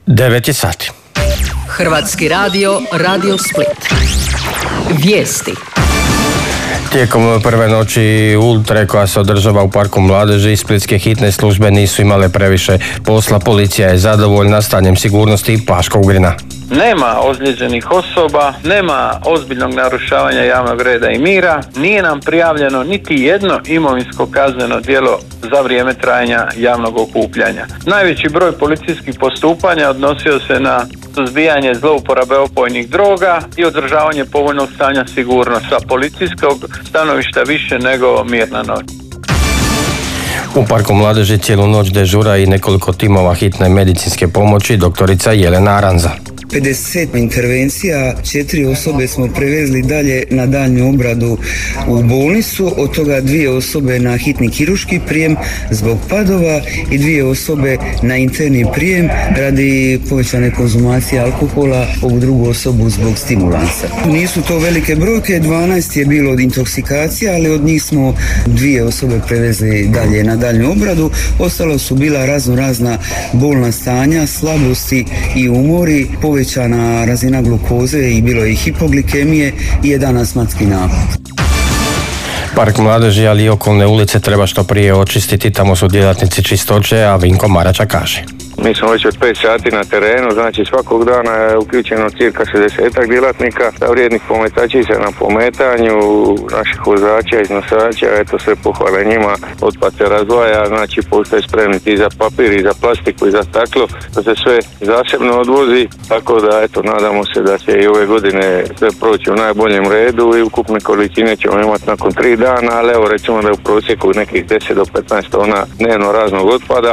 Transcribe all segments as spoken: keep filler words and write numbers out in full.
devet je sati. Hrvatski radio, Radio Split. Vijesti. Tijekom prve noći ultre koja se održava u Parku mladeži, splitske hitne službe nisu imale previše posla. Policija je zadovoljna stanjem sigurnosti i Paškog Grina. Nema ozlijeđenih osoba, nema ozbiljnog narušavanja javnog reda i mira, nije nam prijavljeno niti jedno imovinsko kazneno djelo za vrijeme trajanja javnog okupljanja. Najveći broj policijskih postupanja odnosio se na suzbijanje zlouporabe opojnih droga i održavanje povoljnog stanja sigurnosti. Sa policijskog stanovišta više nego mirna noć. U Parku mladeži cijelu noć dežura i nekoliko timova hitne medicinske pomoći doktorica Jelena Aranza. pedeset intervencija, četiri osobe smo prevezli dalje na daljnju obradu u bolnicu, od toga dvije osobe na hitni kirurški prijem zbog padova i dvije osobe na interni prijem radi povećane konzumacije alkohola, ovu drugu osobu zbog stimulansa. Nisu to velike brojke, dvanaest je bilo od intoksikacija, ali od njih smo dvije osobe prevezli dalje na daljnju obradu, ostalo su bila razno razna bolna stanja, slabosti i umori, povećana razina glukoze i bilo je i hipoglikemije i jedan astmatski napad. Park mladeži, ali i okolne ulice treba što prije očistiti, tamo su djelatnici čistoće, a Vinko Marača kaže. Mi smo već od pet sati na terenu, znači svakog dana je uključeno cirka šezdesetak djelatnika, vrijednih pometačica na pometanju, naših vozača, iznosača, eto sve pohvale njima, otpad se razdvaja, znači postoje spremni i za papir, i za plastiku, i za staklo, da se sve zasebno odvozi, tako da eto nadamo se da će i ove godine sve proći u najboljem redu i ukupne količine ćemo imati nakon tri dana, ali evo recimo da je u prosjeku nekih deset do petnaest tona dnevno raznog otpada.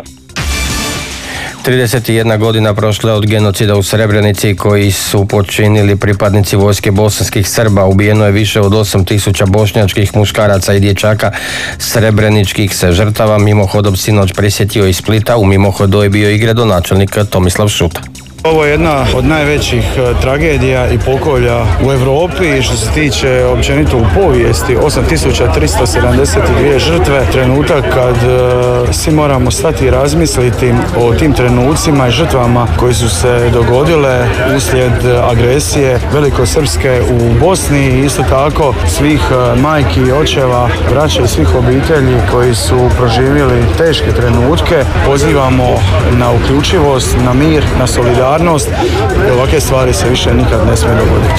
trideset jedna godina prošle od genocida u Srebrenici koji su počinili pripadnici vojske bosanskih Srba. Ubijeno je više od osam tisuća bošnjačkih muškaraca i dječaka. Srebreničkih se žrtava mimohodom sinoć prisjetio iz Splita. U mimohodu je bio i gradonačelnik Tomislav Šuta. Ovo je jedna od najvećih tragedija i pokolja u Europi što se tiče općenito u povijesti. osam tisuća tristo sedamdeset dvije žrtve, trenutak kad svi moramo stati i razmisliti o tim trenucima i žrtvama koji su se dogodile uslijed agresije velikosrpske u Bosni i isto tako svih majki, očeva, braća i svih obitelji koji su proživjeli teške trenutke. Pozivamo na uključivost, na mir, na solidarnost. I ovakve stvari se više nikad ne smije dogoditi.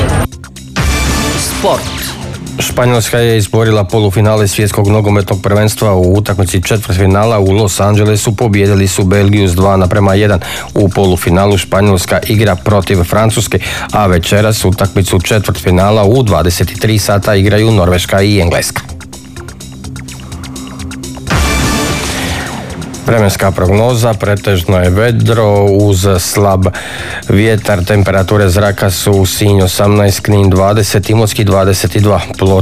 Sport. Španjolska je izborila polufinale svjetskog nogometnog prvenstva u utakmici četvrtfinala u Los Angelesu. Pobijedili su Belgiju s dva naprema jedan. U polufinalu Španjolska igra protiv Francuske, a večeras utakmicu četvrtfinala u dvadeset tri sata igraju Norveška i Engleska. Vremenska prognoza, pretežno je vedro uz slab vjetar, temperature zraka su u Sinju osamnaest, Knin dvadeset, Imotski dvadeset dva, Ploče